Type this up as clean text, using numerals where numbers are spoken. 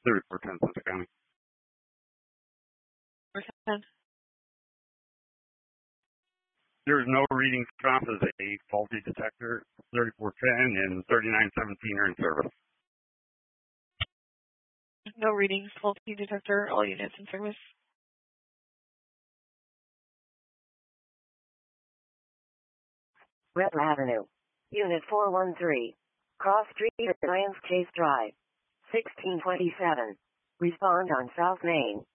3410 Central County. 410. There is no reading found as a faulty detector. 3410 and 3917 are in service. No readings, faulty detector, all units in service. Rep Avenue. Unit 413. Cross Street at Lions Chase Drive. 1627. Respond on South Main.